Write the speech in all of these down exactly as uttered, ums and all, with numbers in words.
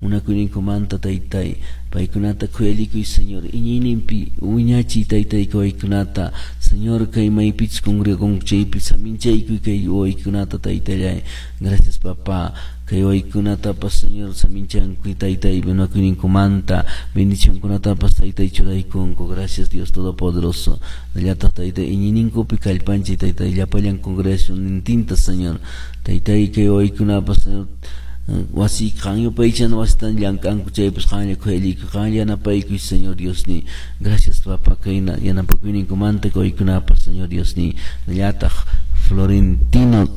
munakuninkumanta taytay paykunata kuyallikuy Señor iñininpi wiñachiy taytay kawaykunata Señor kay maypich congregonchaypi saminchaykuy kay wawaykunata taytallay gracias papá kay waykunatapas Señor saminchankuy taytay munakuninkumanta bendicionkunatapas taytay churaykunku gracias Dios Todopoderoso dallataq taytay iñininkupi kallpanchay taytay llapallan congregación nintinta Señor taytay kay waykunapas Señor wasi kanyo paychan wastan llankanku chaypas qanlla kuyalliku qanlla yanapaykuy Señor Dios ni gracias papá kayna yanapakuyninkumanta kawaykunapas Señor Dios ni dallataq Florentino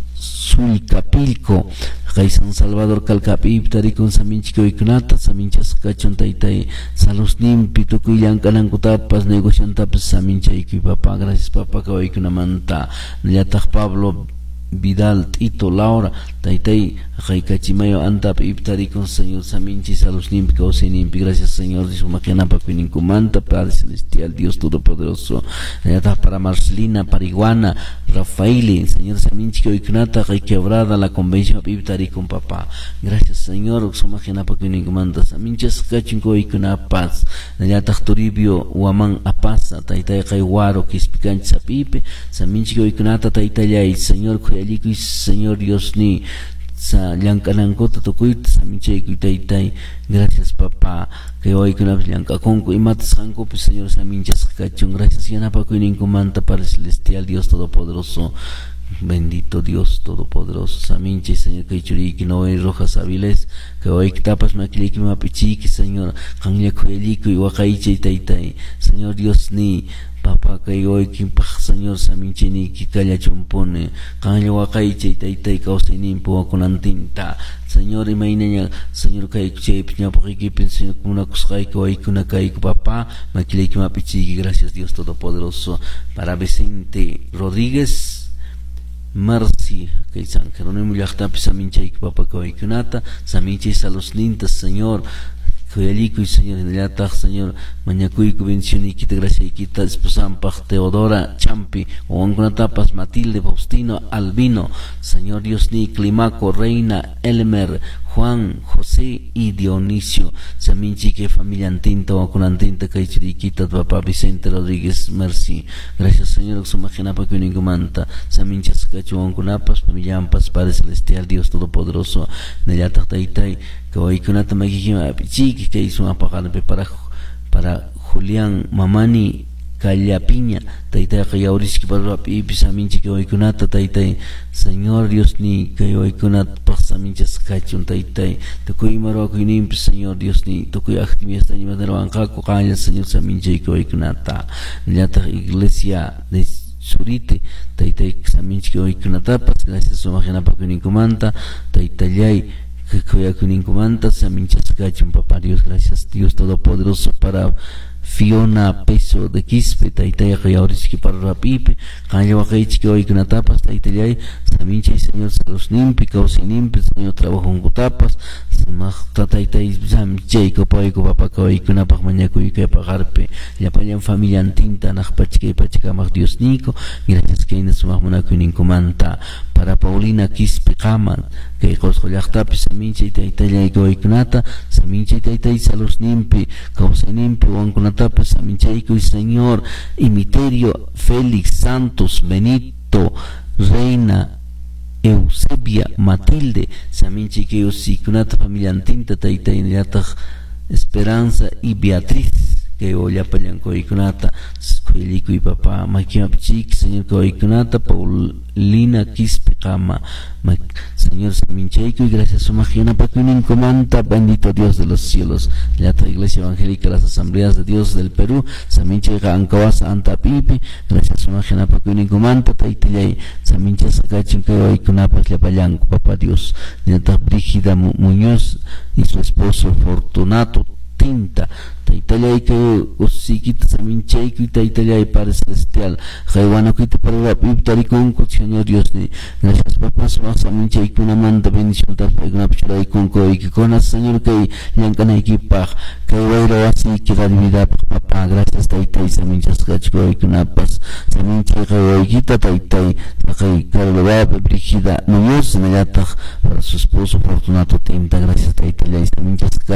Sulcapilco kay San Salvador Calcapi tarikun saminchik kawaykunata saminchasqachun taytay salusninpi tukuy llankanankutapas negociantapas saminchaykuy papá gracias papá kawaykunamanta dallataq Pablo Vidal, Tito, Laura, Taytay, Raycachimayo, Antap, Iptaricon, Señor Saminchi, Salus Nimpi, Causinimpi, gracias Señor, Dios Maquianapa, Pinicumanta, Padre Celestial, Dios Todopoderoso, para Marcelina, Pariguana, Rafaeli, Señor Saminchi, Oikunata, Rayquebrada, la Convención, Iptaricon, Papá, gracias Señor, Dios Maquianapa, Pinicumanta, Saminchas, Cachinco, Oikunapas, Nayatach Toribio, Huaman, Apasa, Taytay, Kaiwaro, Kispicancha, Pipe, Saminchi, Oikunata, Taytay, Señor, Kuyalikuy Señor Dios ni sa llankanankota tukuy saminchaykuy taytay gracias papá que hoy kunapas llankakunku imatas qankupi Señor saminchasqachun gracias yanapakuyninkumanta Padre Celestial Dios Todopoderoso bendito Dios Todopoderoso saminche Señor kay churiyki Noé Rojas Avilés que hoy tapas maquiliki mapichiki Señor qanlla kuyallikuy waqaychay taytay Señor Dios ni Papá kay hoy kimpaq Señor saminchini kikallachumpone qanlla waqaychay taytay kawsayninpi wakunantinta Señor imaynaña Señor kay chaypi ñawpaqikipin Señor kunakusqayku waykuna kayku papá makilayki mapichiki gracias Dios Todopoderoso para Vicente Rodríguez Marci kay San Jerónimo llaqtapi saminchayki papá kawaykunata saminchay salusnintas Señor Kuyalikuy Señor Inallataq Señor mañakuyku bendicionikita graciaykita esposampaq Teodora Champi wawankunatapas Matilde Faustino Albino Señor Dios ni Climaco Reina Elmer Juan José y Dionisio saminchike familia antinta wakunantinta kay churikita papá Vicente Rodríguez merci gracias Señor sumaginapa kuninkumanta saminchasqachu wawankunapas familiampas Padre Celestial Dios Todopoderoso Inallataq taytay kawaykunata makikima apichiki kay sumapaqanpi para para Julián Mamani Callapiña taytay qayawriski para apipi saminchi kawaykunata taytay Señor Dios ni kawaykunata paq saminchasqachun taytay tukuy imarwakuyninpi Señor Dios ni tukuy actividad nimanarwanqaku qanlla Señor saminchay kawaykunata illataq iglesia de Surite taytay saminchi kawaykunatapas gracias sumahinapakuyninkumanta taytallay Kuyakuninkumanta saminchasqachun papá Dios gracias Dios Todopoderoso para Fiona Peso de Quispe taytay qayawriski para rapipi qanlla waqaychiki waykunatapas taytallay saminchay Señor salusninpi kawsayninpi Señor trabajunkutapas samaqta taytay saminchay kupayku papá kawaykunapaq mañakuykaypaqarpi llapallan familia antinta naqpachkay pachakamaq Dios niko gracias kayna sumaq munakuyninkumanta para Paulina Quispe Qaman kay Qusqu llaqtapi saminchay taytallay kawaykunata saminchay taytay salusninpi kawsayninpi wankunatapas saminchaykuy Señor Imiterio Félix Santos Benito Reina Eusebia Matilde saminchay kay usikunata familia antinta taytay illataq Esperanza y Beatriz kay llapallan kawaykunata kuyallikuy papá makimapichiki Señor kawaykunata Paulina Quispe Qama Señor saminchaykuy gracias sumahinapakuyninkumanta bendito Dios de los cielos llata Iglesia Evangélica las Asambleas de Dios del Perú saminchay Ancawasa Antapipi gracias sumahinapakuyninkumanta taytallay saminchasqachun kawaykunapas llapallanku papá Dios llata Brígida Muñoz y su esposo Fortunato Tinta taytallay kay usikita saminchaykuy taytallay Padre Celestial qaywanakuyta para rapip tarikunku Señor Dios ni gracias papá sumaq saminchaykunamanta bendición tapaykunapi churaykunku waykikunas Señor kay llankanaykipaq kay wayra wasiyki radiovidapaq papá gracias taytay saminchasqachu waykunapas saminchay kay waykita taytay kay Carlovapi Brígida Muñoz nallataq para su esposo Fortunato Tinta gracias taytallay saminchasqa